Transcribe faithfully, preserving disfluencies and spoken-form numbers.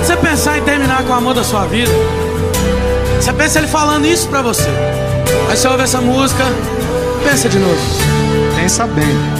você pensar em terminar com o amor da sua vida, você pensa ele falando isso pra você. Aí você ouve essa música, pensa de novo. Pensa bem.